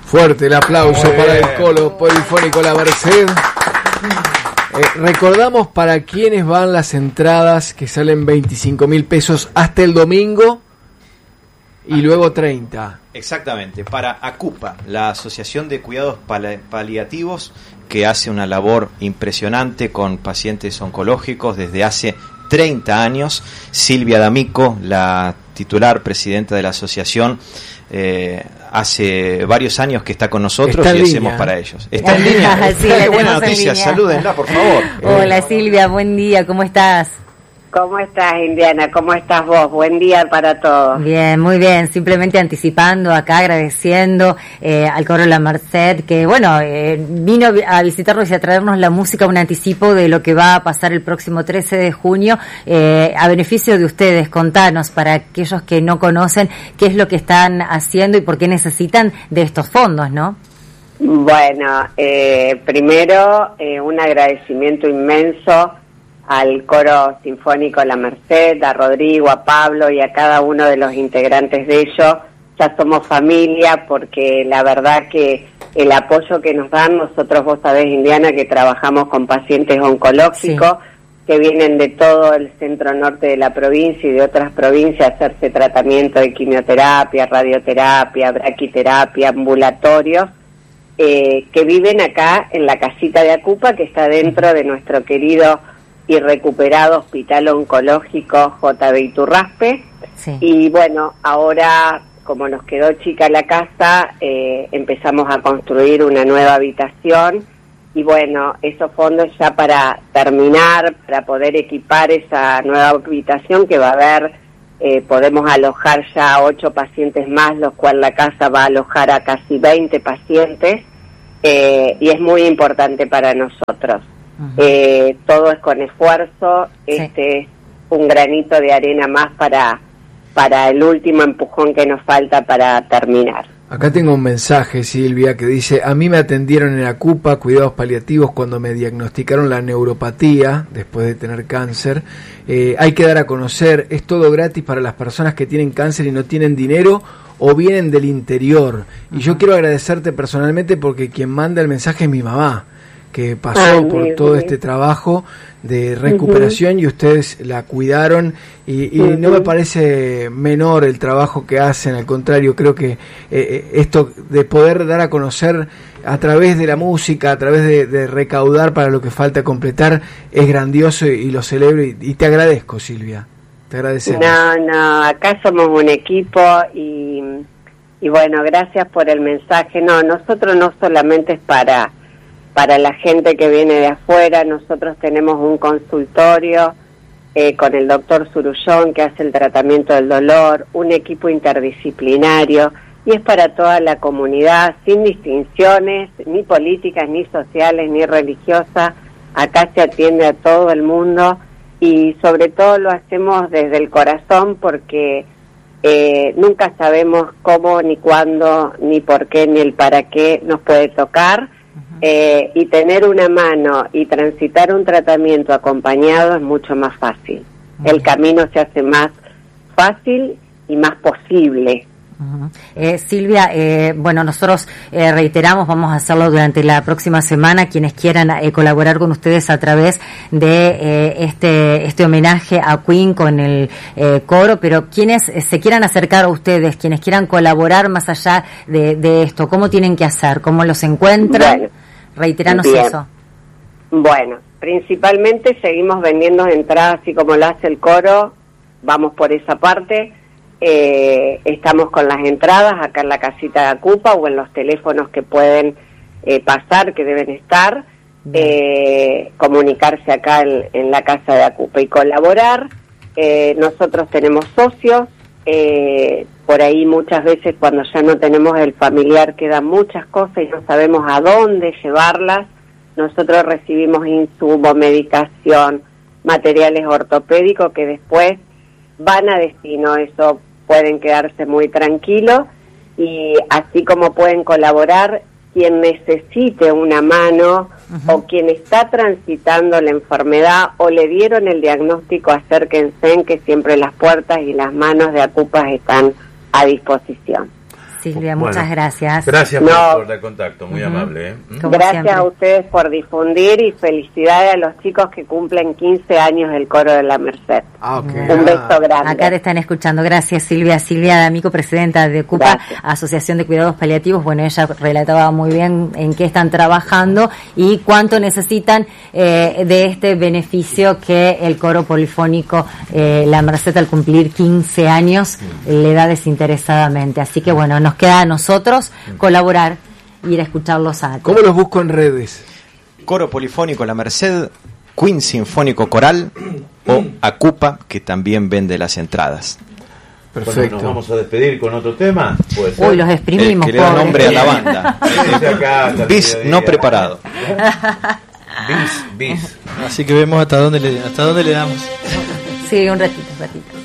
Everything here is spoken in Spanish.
Fuerte el aplauso para el Coro Polifónico La Merced. Recordamos para quiénes van las entradas, que salen 25.000 pesos hasta el domingo y luego 30. Exactamente, para ACUPA, la Asociación de Cuidados Paliativos, que hace una labor impresionante con pacientes oncológicos desde hace 30 años. Silvia D'Amico, la titular presidenta de la asociación, hace varios años que está con nosotros y hacemos para ellos. Está en línea. Sí, qué buena noticia, salúdenla por favor. Hola Silvia, buen día, ¿cómo estás? ¿Cómo estás, Indiana? ¿Cómo estás vos? Buen día para todos. Bien, muy bien. Simplemente anticipando acá, agradeciendo al Coro La Merced, que bueno, vino a visitarnos y a traernos la música, un anticipo de lo que va a pasar el próximo 13 de junio, a beneficio de ustedes. Contanos, para aquellos que no conocen, qué es lo que están haciendo y por qué necesitan de estos fondos, ¿no? Bueno, primero, un agradecimiento inmenso al Coro Sinfónico La Merced, a Rodrigo, a Pablo y a cada uno de los integrantes de ellos. Ya somos familia, porque la verdad que el apoyo que nos dan, nosotros, vos sabés, Indiana, que trabajamos con pacientes oncológicos, que vienen de todo el centro norte de la provincia y de otras provincias a hacerse tratamiento de quimioterapia, radioterapia, braquiterapia, ambulatorios, que viven acá en la casita de ACUPA, que está dentro de nuestro querido y recuperado Hospital Oncológico J.B. Iturraspe. Sí. Y bueno, ahora, como nos quedó chica la casa, empezamos a construir una nueva habitación, y bueno, esos fondos ya para terminar, para poder equipar esa nueva habitación que va a haber, podemos alojar ya 8 pacientes más, los cuales la casa va a alojar a casi 20 pacientes, y es muy importante para nosotros. Todo es con esfuerzo. Este es un granito de arena más para el último empujón que nos falta para terminar. Acá tengo un mensaje, Silvia, que dice: a mí me atendieron en ACUPA, cuidados paliativos, cuando me diagnosticaron la neuropatía después de tener cáncer. Hay que dar a conocer, es todo gratis para las personas que tienen cáncer y no tienen dinero o vienen del interior. Y yo quiero agradecerte personalmente, porque quien manda el mensaje es mi mamá, que pasó por todo este trabajo de recuperación, y ustedes la cuidaron, y no me parece menor el trabajo que hacen, al contrario, creo que esto de poder dar a conocer a través de la música, a través de recaudar para lo que falta completar, es grandioso, y lo celebro, y te agradezco, Silvia, te agradecemos. No, acá somos un equipo, y bueno, gracias por el mensaje. No, nosotros no solamente es para la gente que viene de afuera. Nosotros tenemos un consultorio con el doctor Surullón, que hace el tratamiento del dolor, un equipo interdisciplinario, y es para toda la comunidad, sin distinciones, ni políticas, ni sociales, ni religiosas. Acá se atiende a todo el mundo, y sobre todo lo hacemos desde el corazón, porque nunca sabemos cómo, ni cuándo, ni por qué, ni el para qué nos puede tocar. Y tener una mano y transitar un tratamiento acompañado es mucho más fácil. El camino se hace más fácil y más posible. Silvia, bueno, nosotros reiteramos, vamos a hacerlo durante la próxima semana, quienes quieran colaborar con ustedes a través de este homenaje a Queen con el coro, pero quienes se quieran acercar a ustedes, quienes quieran colaborar más allá de esto, ¿cómo tienen que hacer? ¿Cómo los encuentran? Bueno, reiteranos eso. Bueno, principalmente seguimos vendiendo entradas, así como lo hace el coro, vamos por esa parte. Estamos con las entradas acá en la casita de ACUPA, o en los teléfonos que pueden pasar, que deben estar, comunicarse acá en la casa de ACUPA y colaborar. Nosotros tenemos socios, por ahí muchas veces cuando ya no tenemos el familiar quedan muchas cosas y no sabemos a dónde llevarlas. Nosotros recibimos insumos, medicación, materiales ortopédicos que después van a destino. Eso pueden quedarse muy tranquilos, y así como pueden colaborar quien necesite una mano, o quien está transitando la enfermedad o le dieron el diagnóstico, acérquense, que siempre las puertas y las manos de ACUPA están a disposición. Silvia, muchas gracias. Gracias por el contacto, muy amable. Gracias siempre. a ustedes por difundir y felicidades a los chicos que cumplen 15 años del Coro de la Merced. Un beso grande. Acá te están escuchando. Gracias, Silvia. Silvia D'Amico, presidenta de CUPA, Gracias. Asociación de Cuidados Paliativos. Bueno, ella relataba muy bien en qué están trabajando y cuánto necesitan de este beneficio que el Coro Polifónico La Merced, al cumplir 15 años, le da desinteresadamente. Así que bueno, nos queda a nosotros colaborar, ir a escucharlos a... ¿Cómo los busco en redes? Coro Polifónico La Merced, Queen Sinfónico Coral o Acupa, que también vende las entradas. Perfecto. Bueno, nos vamos a despedir con otro tema. ¿Puede ser? Uy, los exprimimos. Que le da pobres. nombre a la banda. Bis no preparado. Bis. Así que vemos hasta dónde le damos. Sí, un ratito.